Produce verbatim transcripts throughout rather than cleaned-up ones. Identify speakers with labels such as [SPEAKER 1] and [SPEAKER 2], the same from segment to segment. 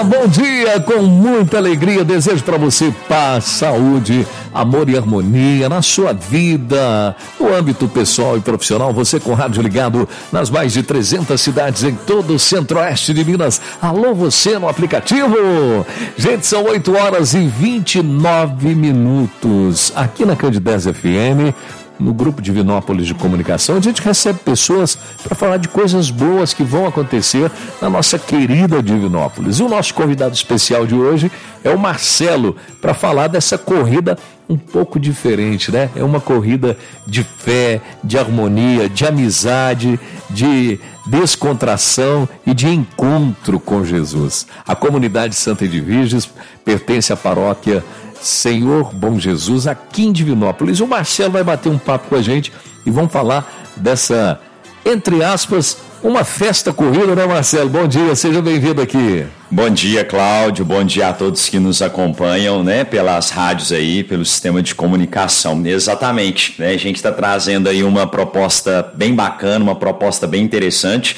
[SPEAKER 1] Olá, bom dia, com muita alegria, desejo para você paz, saúde, amor e harmonia na sua vida, no âmbito pessoal e profissional, você com rádio ligado nas mais de trezentas cidades em todo o centro-oeste de Minas. Alô, você no aplicativo. Gente, são oito horas e vinte e nove minutos, aqui na Candidez F M, no Grupo Divinópolis de Comunicação. A gente recebe pessoas para falar de coisas boas que vão acontecer na nossa querida Divinópolis. O nosso convidado especial de hoje é o Marcelo, para falar dessa corrida um pouco diferente, né? É uma corrida de fé, de harmonia, de amizade, de descontração e de encontro com Jesus. A comunidade Santa Edviges pertence à paróquia Senhor Bom Jesus, aqui em Divinópolis. O Marcelo vai bater um papo com a gente e vamos falar dessa, entre aspas, uma festa corrida, né, Marcelo? Bom dia, seja bem-vindo aqui.
[SPEAKER 2] Bom dia, Cláudio, bom dia a todos que nos acompanham, né, pelas rádios aí, pelo sistema de comunicação. Exatamente, né, a gente está trazendo aí uma proposta bem bacana, uma proposta bem interessante.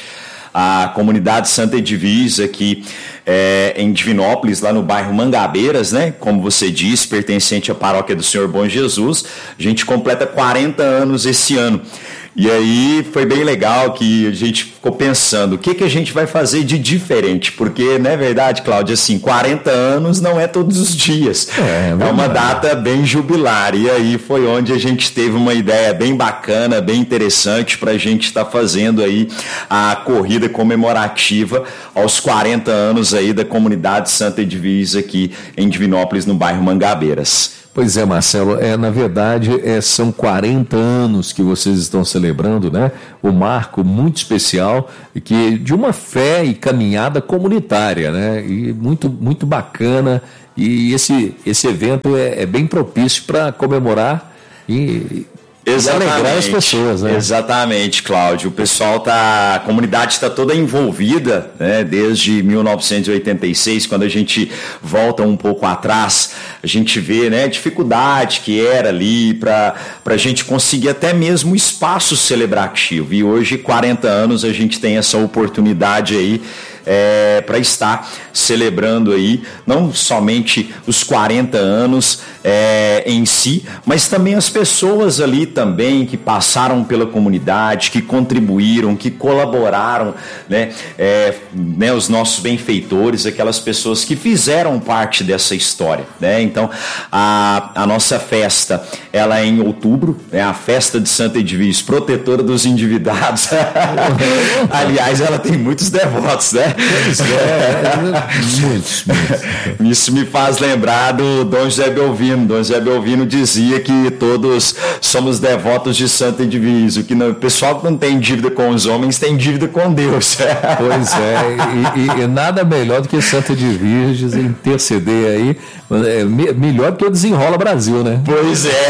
[SPEAKER 2] A comunidade Santa Edvisa aqui é, em Divinópolis, lá no bairro Mangabeiras, né? Como você disse, pertencente à paróquia do Senhor Bom Jesus. A gente completa quarenta anos esse ano. E aí foi bem legal que a gente ficou pensando, o que, que a gente vai fazer de diferente? Porque, não é verdade, Cláudio, assim, quarenta anos não é todos os dias. É, é uma data bem jubilar. E aí foi onde a gente teve uma ideia bem bacana, bem interessante para a gente estar tá fazendo aí a corrida comemorativa aos quarenta anos aí da comunidade Santa Edvisa aqui em Divinópolis, no bairro Mangabeiras.
[SPEAKER 1] Pois é, Marcelo, é, na verdade é, são quarenta anos que vocês estão celebrando, né? Um marco muito especial que, de uma fé e caminhada comunitária, né? E muito, muito bacana, e esse, esse evento é, é bem propício para comemorar e...
[SPEAKER 2] Exatamente,
[SPEAKER 1] e alegrar as pessoas, né?
[SPEAKER 2] Exatamente, Cláudio. O pessoal tá, a comunidade está toda envolvida, né? Desde mil novecentos e oitenta e seis, quando a gente volta um pouco atrás, a gente vê, né, a dificuldade que era ali para a gente conseguir até mesmo espaço celebrativo. E hoje, quarenta anos, a gente tem essa oportunidade aí É, para estar celebrando aí não somente os quarenta anos é, em si, mas também as pessoas ali também que passaram pela comunidade, que contribuíram, que colaboraram, né, é, né, os nossos benfeitores, aquelas pessoas que fizeram parte dessa história, né? Então a, a nossa festa, ela é em outubro, é a festa de Santa Edvisa, protetora dos endividados. Aliás, ela tem muitos devotos, né?
[SPEAKER 1] Pois é, muitos, muitos.
[SPEAKER 2] Isso me faz lembrar do Dom José Belvino. Dom José Belvino dizia que todos somos devotos de Santa Edvisa, que o pessoal que não tem dívida com os homens tem dívida com Deus.
[SPEAKER 1] Pois é, e, e, e nada melhor do que Santa Edvisa interceder aí, é, melhor do que o Desenrola Brasil, né?
[SPEAKER 2] Pois é.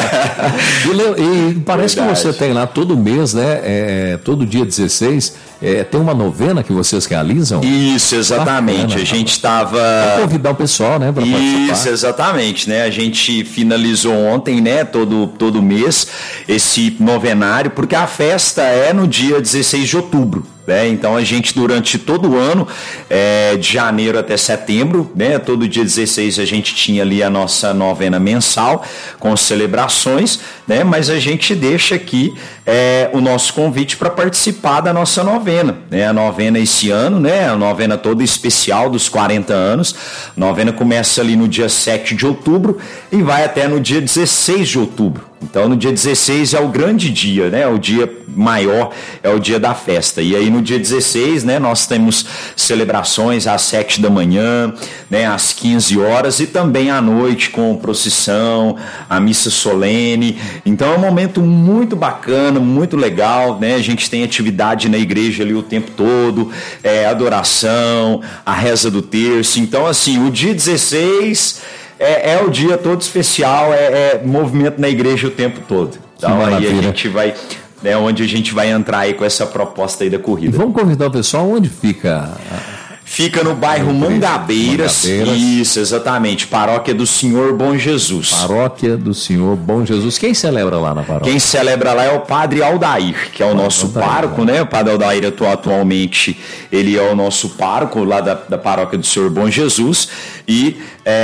[SPEAKER 1] E, e parece Verdade. Que você tem lá todo mês, né? É, todo dia dezesseis, é, tem uma novena que vocês realizam?
[SPEAKER 2] Isso, exatamente. Bacana. A gente estava...
[SPEAKER 1] convidar o pessoal, né, para
[SPEAKER 2] participar. Isso, exatamente, né? A gente finalizou ontem, né, todo, todo mês, esse novenário, porque a festa é no dia dezesseis de outubro. É, então a gente durante todo o ano, é, de janeiro até setembro, né, todo dia dezesseis a gente tinha ali a nossa novena mensal com celebrações, né, mas a gente deixa aqui é, o nosso convite para participar da nossa novena, né, a novena esse ano, né, a novena toda especial dos quarenta anos. A novena começa ali no dia sete de outubro e vai até no dia dezesseis de outubro. Então no dia dezesseis é o grande dia, né? O dia maior é o dia da festa. E aí no dia dezesseis, né, nós temos celebrações às sete da manhã, né, às quinze horas e também à noite com procissão, a missa solene. Então é um momento muito bacana, muito legal, né? A gente tem atividade na igreja ali o tempo todo, é, adoração, a reza do terço. Então assim, o dia dezesseis... É, é o dia todo especial, é, é movimento na igreja o tempo todo. Então aí a gente vai, né, onde a gente vai entrar aí com essa proposta aí da corrida.
[SPEAKER 1] E vamos convidar o pessoal, onde fica?
[SPEAKER 2] Fica no bairro Mangabeiras. Mangabeiras. Isso, exatamente. Paróquia do Senhor Bom Jesus.
[SPEAKER 1] Paróquia do Senhor Bom Jesus. Quem celebra lá na paróquia?
[SPEAKER 2] Quem celebra lá é o Padre Aldair, que é o ah, nosso Aldair, pároco, né? O Padre Aldair atua, atualmente, ele é o nosso pároco lá da, da Paróquia do Senhor Bom Jesus. E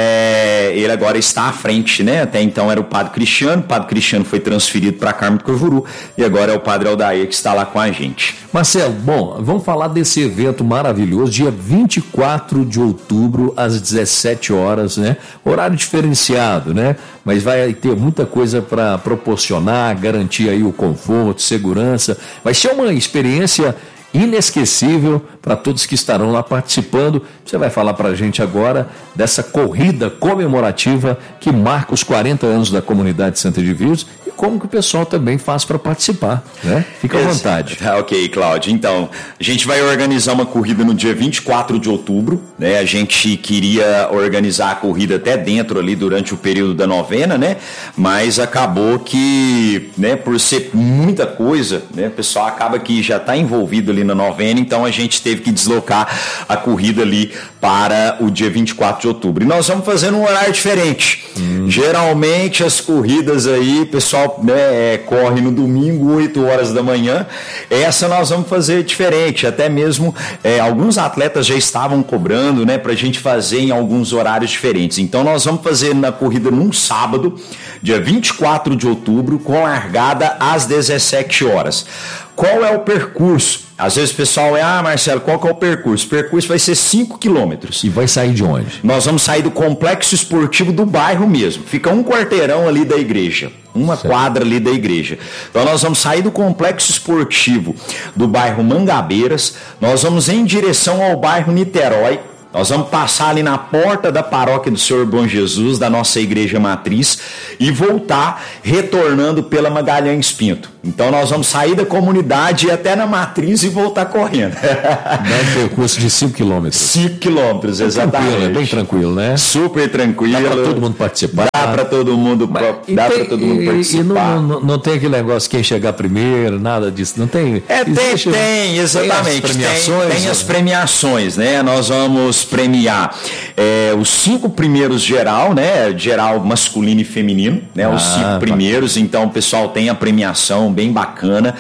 [SPEAKER 2] é, ele agora está à frente, né? Até então era o Padre Cristiano. O Padre Cristiano foi transferido para Carmo do Curvuru. E agora é o Padre Aldair que está lá com a gente.
[SPEAKER 1] Marcelo, bom, vamos falar desse evento maravilhoso, dia vinte e quatro de outubro, às dezessete horas, né? Horário diferenciado, né? Mas vai ter muita coisa para proporcionar, garantir aí o conforto, segurança. Vai ser uma experiência inesquecível para todos que estarão lá participando. Você vai falar para a gente agora dessa corrida comemorativa que marca os quarenta anos da comunidade Santa Edviges e como que o pessoal também faz para participar, né? Fica à vontade.
[SPEAKER 2] Ah, ok, Cláudio. Então, a gente vai organizar uma corrida no dia vinte e quatro de outubro, né? A gente queria organizar a corrida até dentro ali durante o período da novena, né? Mas acabou que, né, por ser muita coisa, né, o pessoal acaba que já está envolvido ali na novena, então a gente teve que deslocar a corrida ali para o dia vinte e quatro de outubro. E nós vamos fazer num horário diferente. Hum. Geralmente as corridas aí, o pessoal, né, corre no domingo, oito horas da manhã. Essa nós vamos fazer diferente. Até mesmo é, alguns atletas já estavam cobrando, né, para a gente fazer em alguns horários diferentes. Então nós vamos fazer na corrida num sábado, dia vinte e quatro de outubro, com largada às dezessete horas. Qual é o percurso? Às vezes o pessoal é, ah, Marcelo, qual que é o percurso? O percurso vai ser cinco quilômetros.
[SPEAKER 1] E vai sair de onde?
[SPEAKER 2] Nós vamos sair do complexo esportivo do bairro mesmo. Fica um quarteirão ali da igreja. Uma certo. Quadra ali da igreja. Então nós vamos sair do complexo esportivo do bairro Mangabeiras. Nós vamos em direção ao bairro Niterói. Nós vamos passar ali na porta da Paróquia do Senhor Bom Jesus, da nossa igreja matriz, e voltar retornando pela Magalhães Pinto. Então nós vamos sair da comunidade e até na matriz e voltar correndo.
[SPEAKER 1] Dá um percurso de cinco quilômetros.
[SPEAKER 2] cinco quilômetros, exatamente.
[SPEAKER 1] Tranquilo, é bem tranquilo, né?
[SPEAKER 2] Super tranquilo.
[SPEAKER 1] Dá para todo mundo participar.
[SPEAKER 2] Dá para todo mundo, Mas, dá para todo mundo participar.
[SPEAKER 1] E não, não, não tem aquele negócio quem chegar primeiro, nada disso. Não tem?
[SPEAKER 2] É, tem, Existe, tem, exatamente. Tem as premiações, tem, tem as premiações, né? Nós vamos premiar é, os cinco primeiros geral, né? Geral masculino e feminino, né? Os ah, cinco primeiros. Bacana. Então o pessoal tem a premiação bem bacana.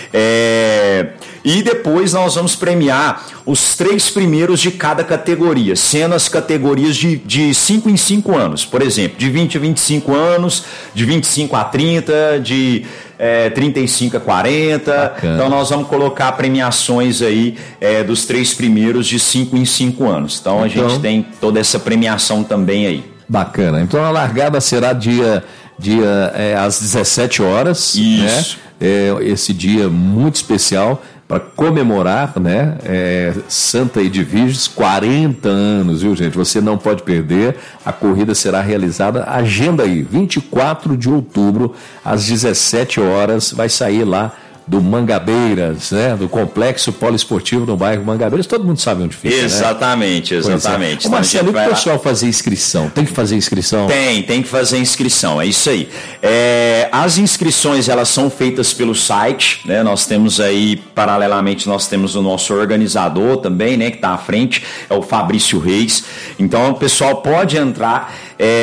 [SPEAKER 2] É, e depois nós vamos premiar os três primeiros de cada categoria, sendo as categorias de, de cinco em cinco anos. Por exemplo, de vinte a vinte e cinco anos, de vinte e cinco a trinta, de é, trinta e cinco a quarenta. Bacana. Então nós vamos colocar premiações aí é, dos três primeiros de cinco em cinco anos. Então, então a gente tem toda essa premiação também aí.
[SPEAKER 1] Bacana. Então a largada será dia, dia é, às dezessete horas.
[SPEAKER 2] Isso.
[SPEAKER 1] Né? É, esse dia muito especial para comemorar, né, é, Santa Edviges, quarenta anos, viu, gente? Você não pode perder. A corrida será realizada, agenda aí, vinte e quatro de outubro, às dezessete horas, vai sair lá do Mangabeiras, né? Do Complexo Poliesportivo no bairro Mangabeiras. Todo mundo sabe onde fica,
[SPEAKER 2] exatamente, né? Exatamente.
[SPEAKER 1] É. Marcelo, e o pessoal fazer inscrição? Tem que fazer inscrição?
[SPEAKER 2] Tem, tem que fazer inscrição, é isso aí. É, as inscrições, elas são feitas pelo site, né? Nós temos aí, paralelamente, nós temos o nosso organizador também, né? Que está à frente, é o Fabrício Reis. Então, o pessoal pode entrar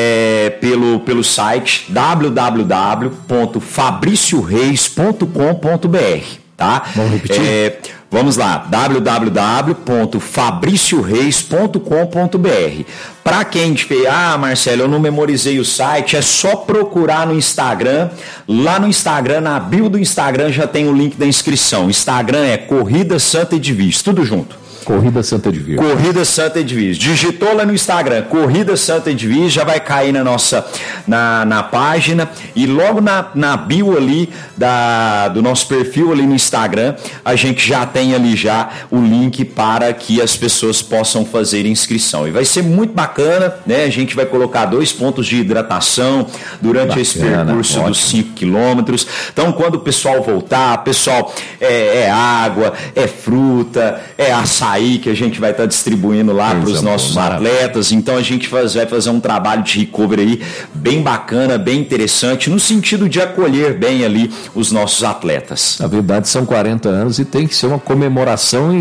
[SPEAKER 2] é, pelo, pelo site w w w ponto fabricio reis ponto com ponto b r, tá?
[SPEAKER 1] Vamos repetir?
[SPEAKER 2] É, vamos lá, w w w ponto fabricio reis ponto com ponto b r. Para quem fez, ah, Marcelo, eu não memorizei o site, é só procurar no Instagram. Lá no Instagram, na bio do Instagram, já tem o link da inscrição. Instagram é Corrida Santa Edviges, tudo junto.
[SPEAKER 1] Corrida Santa Edviges.
[SPEAKER 2] Corrida Santa Edviges. Digitou lá no Instagram, Corrida Santa Edviges, já vai cair na nossa na, na página, e logo na, na bio ali da, do nosso perfil ali no Instagram, a gente já tem ali já o link para que as pessoas possam fazer inscrição. E vai ser muito bacana, né? A gente vai colocar dois pontos de hidratação durante bacana, esse percurso ótimo. Dos cinco quilômetros. Então, quando o pessoal voltar, pessoal, é, é água, é fruta, é açaí que a gente vai estar tá distribuindo lá para os nossos atletas. Então a gente faz, vai fazer um trabalho de recovery aí bem bacana, bem interessante, no sentido de acolher bem ali os nossos atletas.
[SPEAKER 1] Na verdade são quarenta anos e tem que ser uma comemoração em,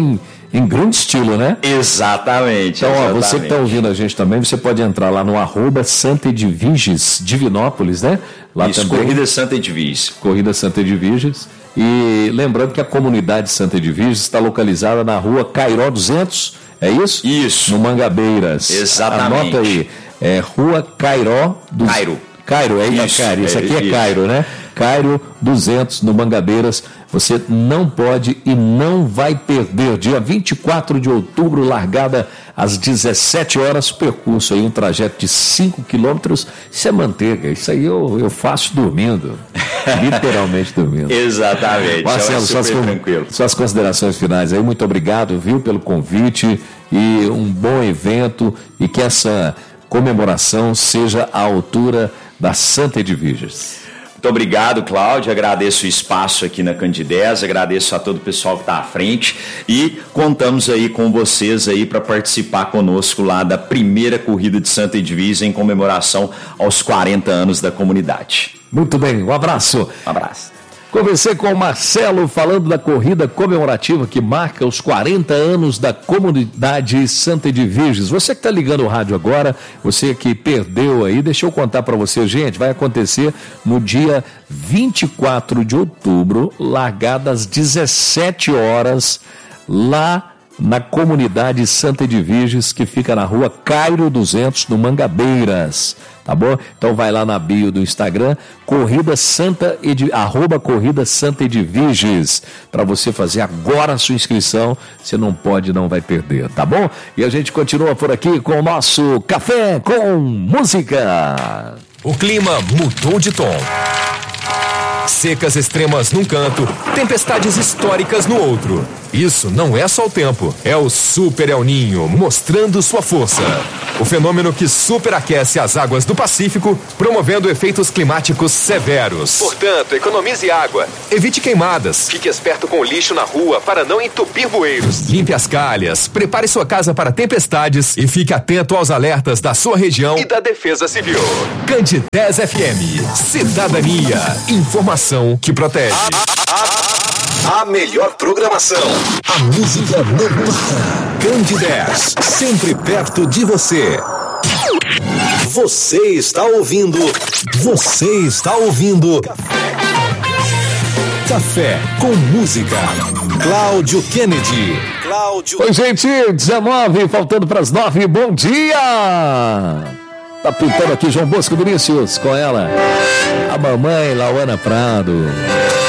[SPEAKER 1] em grande estilo, né?
[SPEAKER 2] Exatamente.
[SPEAKER 1] Então,
[SPEAKER 2] exatamente.
[SPEAKER 1] Ó, você que está ouvindo a gente também, você pode entrar lá no arroba Santa Edviges, Divinópolis, né? Lá
[SPEAKER 2] Isso,
[SPEAKER 1] também.
[SPEAKER 2] Corrida Santa Edviges.
[SPEAKER 1] Corrida Santa Edviges. E lembrando que a comunidade Santa Edviges está localizada na rua Cairó duzentos, é isso?
[SPEAKER 2] Isso.
[SPEAKER 1] No Mangabeiras.
[SPEAKER 2] Exatamente.
[SPEAKER 1] Anota aí, é Rua Cairó duzentos.
[SPEAKER 2] Cairo.
[SPEAKER 1] Cairo, é isso, Cairo, isso aqui é, é Cairo, né? Cairo duzentos, no Mangabeiras. Você não pode e não vai perder. Dia vinte e quatro de outubro, largada às dezessete horas, percurso aí, um trajeto de cinco quilômetros. Isso é manteiga, isso aí eu, eu faço dormindo, literalmente dormindo.
[SPEAKER 2] Exatamente,
[SPEAKER 1] Marcelo,
[SPEAKER 2] é super
[SPEAKER 1] suas,
[SPEAKER 2] tranquilo.
[SPEAKER 1] Suas considerações finais aí, muito obrigado, viu, pelo convite e um bom evento e que essa comemoração seja à altura da Santa Edviges.
[SPEAKER 2] Muito obrigado, Cláudio, agradeço o espaço aqui na Candidez, agradeço a todo o pessoal que está à frente e contamos aí com vocês aí para participar conosco lá da primeira corrida de Santa Edviges em comemoração aos quarenta anos da comunidade.
[SPEAKER 1] Muito bem, um abraço.
[SPEAKER 2] Um abraço.
[SPEAKER 1] Conversei com o Marcelo falando da corrida comemorativa que marca os quarenta anos da comunidade Santa Edviges. Você que está ligando o rádio agora, você que perdeu aí, deixa eu contar para você, gente, vai acontecer no dia vinte e quatro de outubro, largada às dezessete horas, lá na comunidade Santa Edviges, que fica na rua Cairo duzentos, no Mangabeiras, tá bom? Então vai lá na bio do Instagram, Corrida Santa Ed... arroba Corrida Santa Edviges, para você fazer agora a sua inscrição, você não pode, não vai perder, tá bom? E a gente continua por aqui com o nosso Café com Música.
[SPEAKER 3] O clima mudou de tom. Secas extremas num canto, tempestades históricas no outro. Isso não é só o tempo, é o Super El Ninho mostrando sua força. O fenômeno que superaquece as águas do Pacífico, promovendo efeitos climáticos severos. Portanto, economize água, evite queimadas, fique esperto com o lixo na rua para não entupir bueiros. Limpe as calhas, prepare sua casa para tempestades e fique atento aos alertas da sua região e da Defesa Civil. Candidez F M, cidadania, informação que protege.
[SPEAKER 4] A melhor programação. A música não para. Candidez, sempre perto de você. Você está ouvindo. Você está ouvindo. Café com Música. Cláudio Kennedy. Cláudio.
[SPEAKER 1] Oi, gente, dezenove, faltando para as nove. Bom dia! Tá pintando aqui João Bosco Vinícius com ela, a mamãe Lauana Prado.